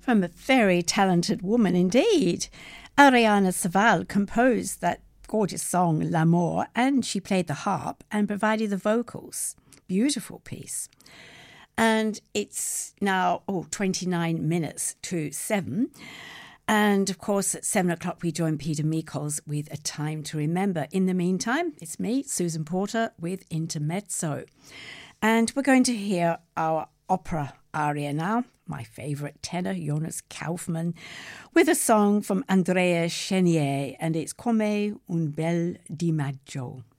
from a very talented woman indeed. Ariana Saval composed that gorgeous song, L'Amour, and she played the harp and provided the vocals. Beautiful piece. And it's now 29 minutes to 7. And of course, at 7 o'clock, we join Peter Meikles with A Time to Remember. In the meantime, it's me, Susan Porter, with Intermezzo. And we're going to hear our opera aria now, my favourite tenor, Jonas Kaufmann, with a song from Andrea Chenier, and it's Come un bel di maggio.